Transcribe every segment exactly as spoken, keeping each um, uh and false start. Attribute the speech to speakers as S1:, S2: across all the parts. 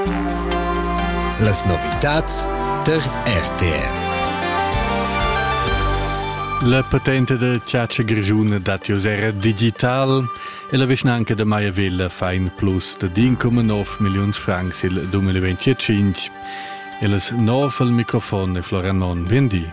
S1: Las novitats der R T R.
S2: La patente de Ciaccia Grigiuna datios era digital e la vicinanca de Maia Vella fa in plus de uno virgola nove milioni francs il duemilaventicinque. E las nove al microfono Florian Mon vendi.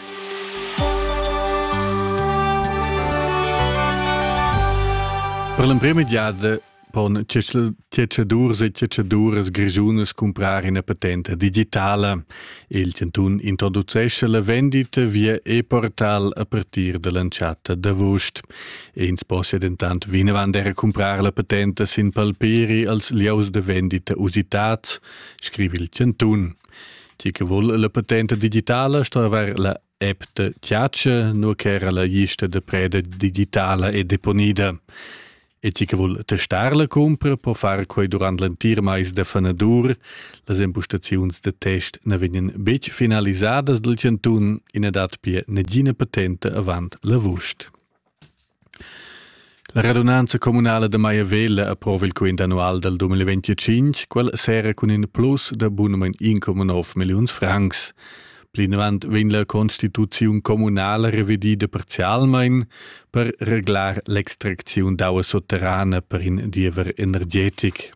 S2: Per l'impremediada pon ciacciadurs e ciacciaduras grigiunas comprar una patente digitale. Il centun introducesce la vendita via e-portal a partir de l'enciata d'agost. E ins possiede intant vina vandera comprar la patente sin palperi als lieus de vendita usitats, scrivi il centun. Ci che vuol la patente digitale sta aver la app de Ciaccia, nur che era la lista de preda digitale e deponida. E ci che vuol testar la compra può fare quei durant l'entir mais de fanadur. Las impostaziuns de test ne venien bec finalisadas del centun in edat pia negina patente avant la vust. La radunanza comunale de Maia Vella approva il quint annual del duemilaventicinque, quel sera con un plus de bunamein uno virgola nove milioni francs. Plinavant vegn la Constituziun comunala revidida parzialmein per reglar l'extracziun d'aua sotterrana per in diever energetic.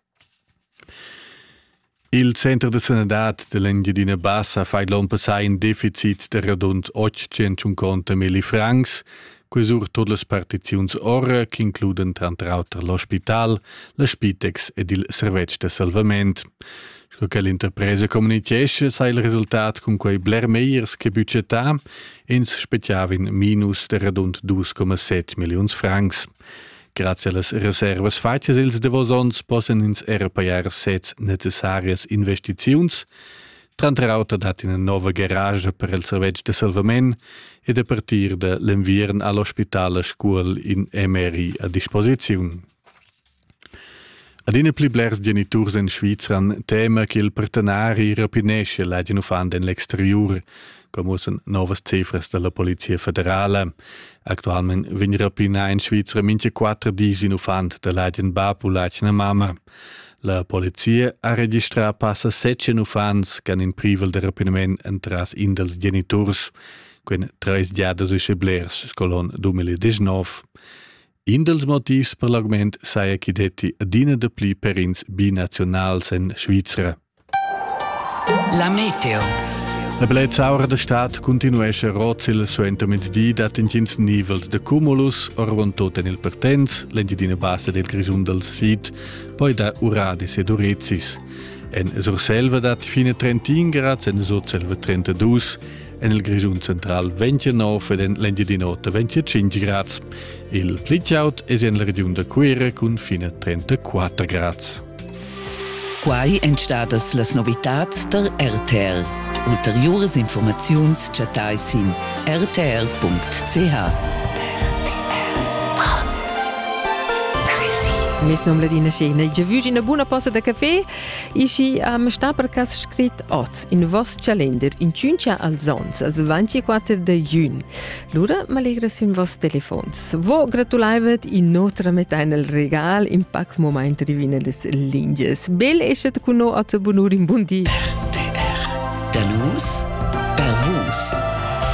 S2: Il Centro de Sanadat de l'Engiadina Bassa fa l'on passai un deficit de radund ottocentocinquanta mila francs, quesur tot las partiziuns ora, che includen tra auter l'ospital, la Spitex ed il servetg de salvament. Che l'interpresa comunichesce sai il risultat con quei bler meiers che budgetà ins speciava in minus de radund due virgola sette milioni francs. Grazie allas reservas fatgas ils devosons possen ins era paiar sets necessarias investiziuns, trantrauta dat in una nova garage per il servetg de salvament ed a partir de l'enviern all'ospitale scuol in Emery a disposiziun. Adina pli blers geniturs in Svizran tema che il partenari rapinesce l'agino fan den l'exterior, come usan novas cifras della Polizia Federale. Actualment vin rapina in Svizra mince quattro disi ufant de l'agin babu l'agina mama. La Polizia ha registrat passa sette ufants can in privel de rapinament entras in dels geniturs, quen tres diadas usce blers scolon duemiladiciannove. In dels motivs per l'augment saia chi detti adina de pli per ins binationals en Svizra.
S1: La meteo.
S2: La bellezza aura de stat continuesce rozil suenter mezzdi dat in gins nivels de cumulus orvon tot en il pertens, l'Engiadina Bassa del Grigiun del Sid, poi da Uradis ed Urezis. En Surselva dat fine trentin grads en Surselva trentadue, en il Grigiun central ventinove ed en l'Engiadina venticinque grads. Il plitjaut es en la region de Quera con fine trentaquattro grads.
S3: Quai entstadas las novitats der R T R. Ulteriores informaziuns chatais in r t r punct c h.
S4: Mes nom ladina scena. I già una buona posa da caffè e si am sta per cas scrit oz in vos calender in ciuncia al zons als ventiquattro de giugn. Lura m'alegra sin vos telefons. Vo gratulaivet in nostra metà nel regal in pac moment rivine les linges. Bel eschet cuno oz bunur in bundi.